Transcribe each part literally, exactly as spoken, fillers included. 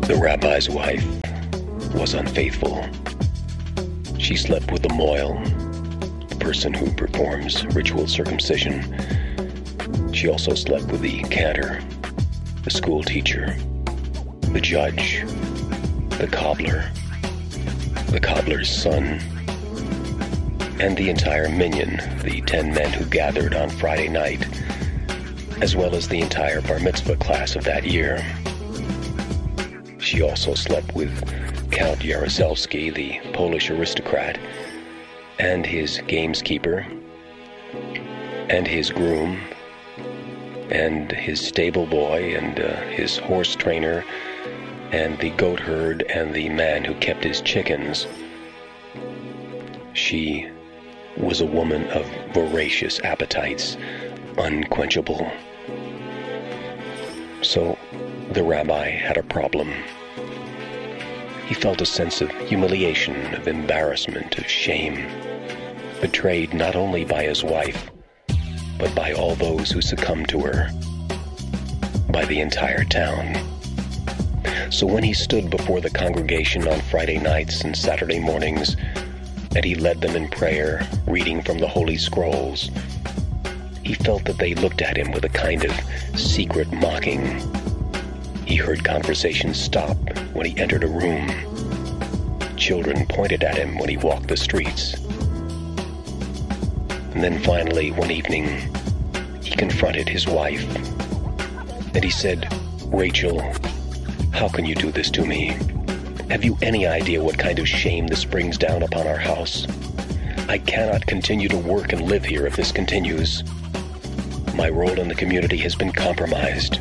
The rabbi's wife was unfaithful. She slept with the moil, the person who performs ritual circumcision. She also slept with the cantor, the school teacher, the judge, the cobbler, the cobbler's son, and the entire minyan, the ten men who gathered on Friday night, as well as the entire bar mitzvah class of that year. She also slept with Count Jaruzelski, the Polish aristocrat, and his gameskeeper, and his groom, and his stable boy, and uh, his horse trainer, and the goat herd, and the man who kept his chickens. She was a woman of voracious appetites, unquenchable. So the rabbi had a problem. He felt a sense of humiliation, of embarrassment, of shame, betrayed not only by his wife, but by all those who succumbed to her, by the entire town. So when he stood before the congregation on Friday nights and Saturday mornings, and he led them in prayer, reading from the Holy Scrolls, he felt that they looked at him with a kind of secret mocking. He heard conversations stop when he entered a room. Children pointed at him when he walked the streets. And then finally, one evening, he confronted his wife. And he said, "Rachel, how can you do this to me? Have you any idea what kind of shame this brings down upon our house? I cannot continue to work and live here if this continues. My role in the community has been compromised.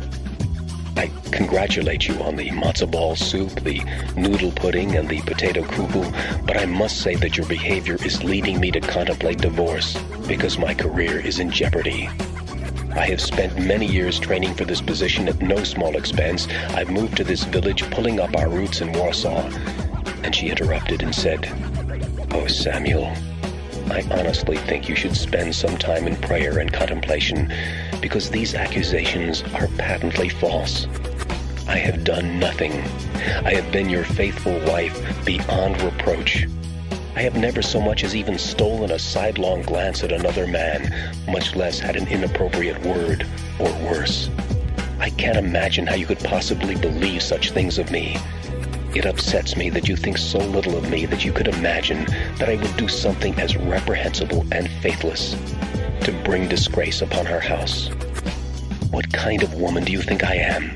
I congratulate you on the matzo ball soup, the noodle pudding, and the potato kuku, but I must say that your behavior is leading me to contemplate divorce because my career is in jeopardy. I have spent many years training for this position at no small expense. I've moved to this village, pulling up our roots in Warsaw." And she interrupted and said, "Oh, Samuel, I honestly think you should spend some time in prayer and contemplation, because these accusations are patently false. I have done nothing. I have been your faithful wife beyond reproach. I have never so much as even stolen a sidelong glance at another man, much less had an inappropriate word, or worse. I can't imagine how you could possibly believe such things of me. It upsets me that you think so little of me that you could imagine that I would do something as reprehensible and faithless to bring disgrace upon our house. What kind of woman do you think I am?"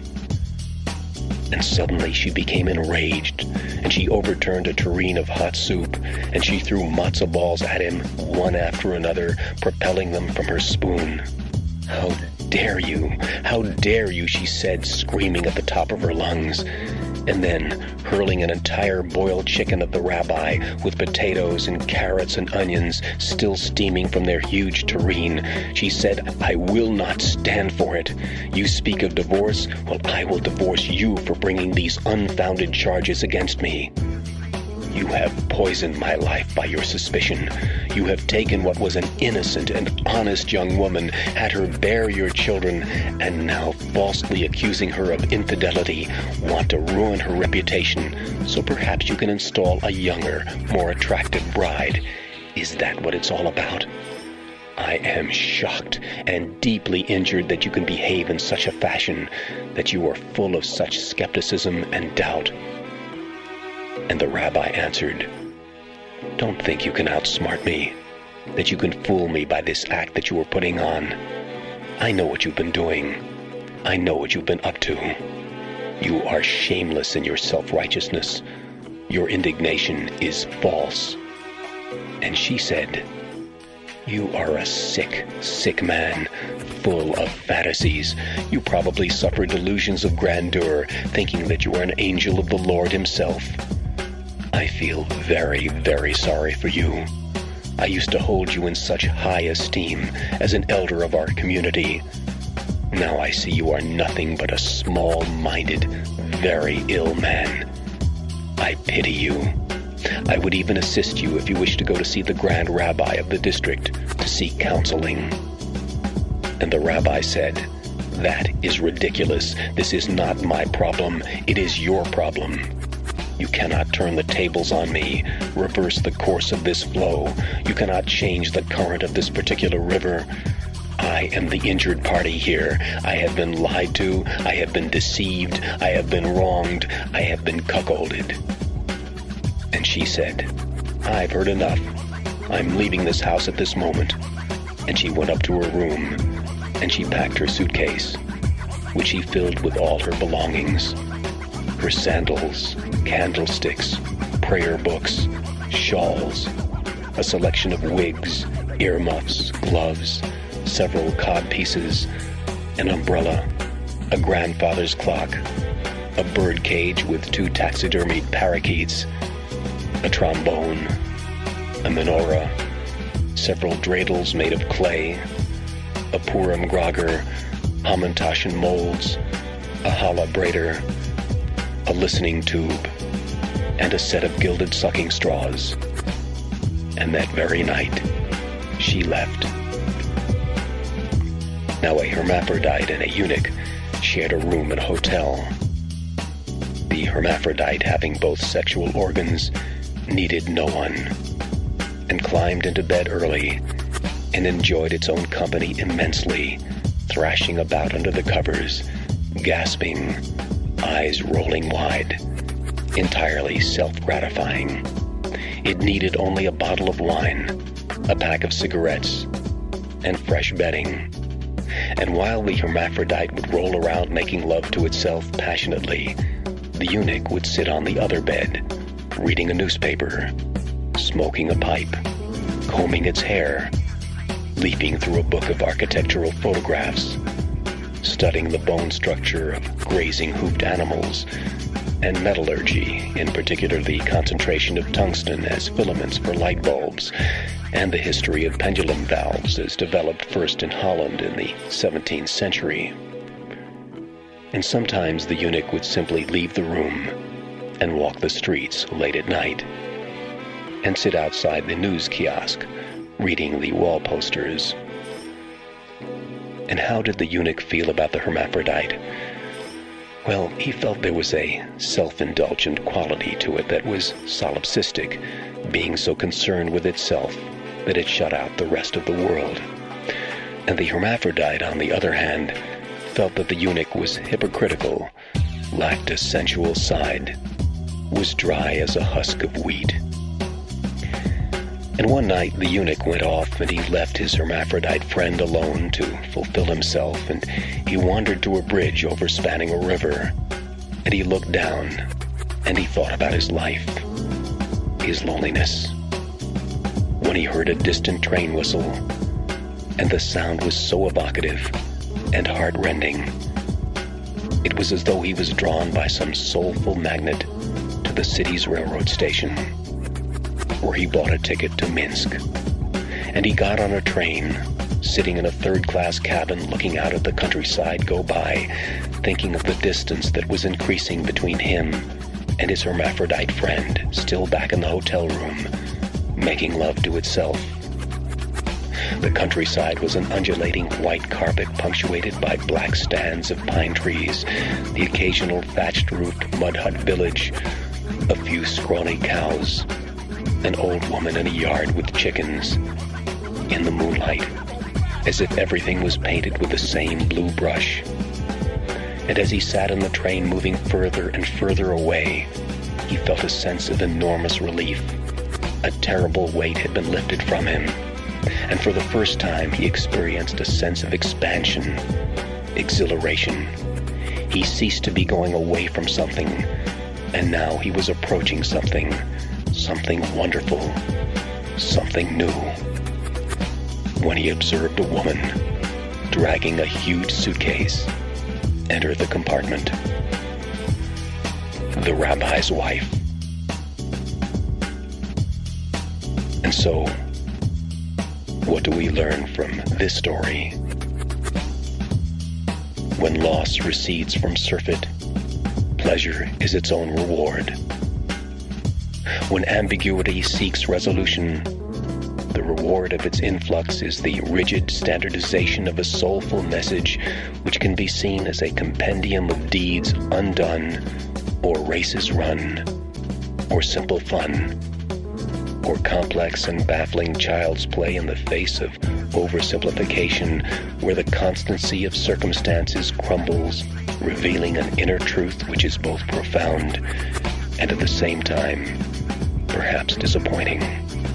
And suddenly she became enraged, and she overturned a tureen of hot soup, and she threw matzo balls at him, one after another, propelling them from her spoon. "How dare you? How dare you?" she said, screaming at the top of her lungs. And then, hurling an entire boiled chicken at the rabbi, with potatoes and carrots and onions still steaming from their huge tureen, she said, "I will not stand for it. You speak of divorce? Well, I will divorce you for bringing these unfounded charges against me. You have poisoned my life by your suspicion. You have taken what was an innocent and honest young woman, had her bear your children, and now, falsely accusing her of infidelity, want to ruin her reputation, so perhaps you can install a younger, more attractive bride. Is that what it's all about? I am shocked and deeply injured that you can behave in such a fashion, that you are full of such skepticism and doubt." And the rabbi answered, "Don't think you can outsmart me, that you can fool me by this act that you are putting on. I know what you've been doing. I know what you've been up to. You are shameless in your self-righteousness. Your indignation is false." And she said, "You are a sick, sick man, full of fantasies. You probably suffer delusions of grandeur, thinking that you are an angel of the Lord himself. I feel very, very sorry for you. I used to hold you in such high esteem as an elder of our community. Now I see you are nothing but a small-minded, very ill man. I pity you. I would even assist you if you wish to go to see the Grand Rabbi of the district to seek counseling." And the rabbi said, That is ridiculous. This is not my problem. It is your problem. You cannot turn the tables on me, reverse the course of this flow. You cannot change the current of this particular river. I am the injured party here. I have been lied to. I have been deceived. I have been wronged. I have been cuckolded. And she said, I've heard enough. I'm leaving this house at this moment. And she went up to her room, and she packed her suitcase, which she filled with all her belongings. Her sandals, candlesticks, prayer books, shawls, a selection of wigs, earmuffs, gloves, several cod pieces, an umbrella, a grandfather's clock, a bird cage with two taxidermied parakeets, a trombone, a menorah, several dreidels made of clay, a Purim grogger, Hamantashen molds, a challah braider, a listening tube, and a set of gilded sucking straws. And that very night, she left. Now a hermaphrodite and a eunuch shared a room in a hotel. The hermaphrodite, having both sexual organs, needed no one, and climbed into bed early and enjoyed its own company immensely, thrashing about under the covers, gasping, eyes rolling wide, entirely self-gratifying. It needed only a bottle of wine, a pack of cigarettes, and fresh bedding. And while the hermaphrodite would roll around making love to itself passionately, the eunuch would sit on the other bed, reading a newspaper, smoking a pipe, combing its hair, leafing through a book of architectural photographs, studying the bone structure of grazing hoofed animals, and metallurgy, in particular the concentration of tungsten as filaments for light bulbs, and the history of pendulum valves as developed first in Holland in the seventeenth century. And sometimes the eunuch would simply leave the room and walk the streets late at night, and sit outside the news kiosk, reading the wall posters. And how did the eunuch feel about the hermaphrodite? Well, he felt there was a self-indulgent quality to it that was solipsistic, being so concerned with itself that it shut out the rest of the world. And the hermaphrodite, on the other hand, felt that the eunuch was hypocritical, lacked a sensual side, was dry as a husk of wheat. And one night the eunuch went off, and he left his hermaphrodite friend alone to fulfill himself, and he wandered to a bridge overspanning a river, and he looked down, and he thought about his life, his loneliness, when he heard a distant train whistle, and the sound was so evocative and heart-rending. It was as though he was drawn by some soulful magnet to the city's railroad station, where he bought a ticket to Minsk. And he got on a train, sitting in a third-class cabin looking out at the countryside go by, thinking of the distance that was increasing between him and his hermaphrodite friend, still back in the hotel room, making love to itself. The countryside was an undulating white carpet punctuated by black stands of pine trees, the occasional thatched-roofed mud hut village, a few scrawny cows, an old woman in a yard with chickens, in the moonlight, as if everything was painted with the same blue brush. And as he sat in the train moving further and further away, he felt a sense of enormous relief. A terrible weight had been lifted from him, and for the first time he experienced a sense of expansion, exhilaration. He ceased to be going away from something, and now he was approaching something, something wonderful, something new, when he observed a woman dragging a huge suitcase enter the compartment. The rabbi's wife. And so, what do we learn from this story? When loss recedes from surfeit, pleasure is its own reward. When ambiguity seeks resolution, the reward of its influx is the rigid standardization of a soulful message which can be seen as a compendium of deeds undone, or races run, or simple fun, or complex and baffling child's play in the face of oversimplification, where the constancy of circumstances crumbles, revealing an inner truth which is both profound and at the same time perhaps disappointing.